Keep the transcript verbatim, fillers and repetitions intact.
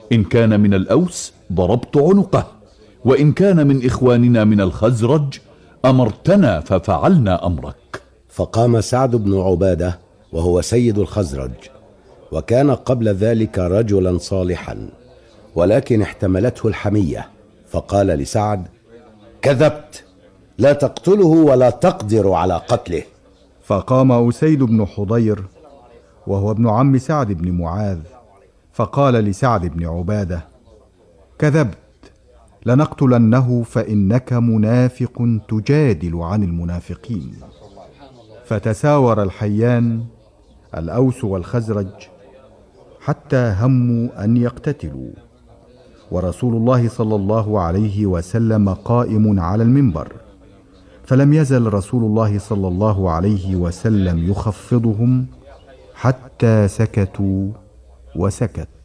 إن كان من الأوس ضربت عنقه، وإن كان من إخواننا من الخزرج أمرتنا ففعلنا أمرك. فقام سعد بن عبادة وهو سيد الخزرج، وكان قبل ذلك رجلا صالحا، ولكن احتملته الحمية، فقال لسعد: كذبت، لا تقتله ولا تقدر على قتله. فقام أسيد بن حضير وهو ابن عم سعد بن معاذ، فقال لسعد بن عبادة: كذبت، لنقتلنه فإنك منافق تجادل عن المنافقين. فتساور الحيان الأوس والخزرج حتى هموا أن يقتتلوا، ورسول الله صلى الله عليه وسلم قائم على المنبر، فلم يزل رسول الله صلى الله عليه وسلم يخفضهم حتى سكتوا وسكت.